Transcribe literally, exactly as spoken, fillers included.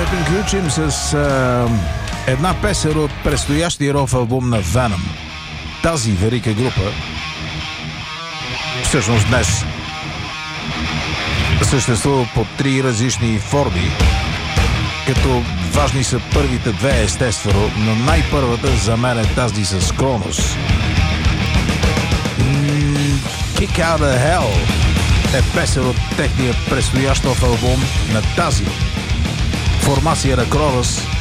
да приключим с а, една песен от предстоящия рок албум на Venom. Тази велика група всъщност днес съществува по три различни форми, като важни са първите две, естествено, но най-първата за мен е тази с Кронос. Kick Out of Hell е песен от техния предстоящ нов албум на тази формация на Кронос.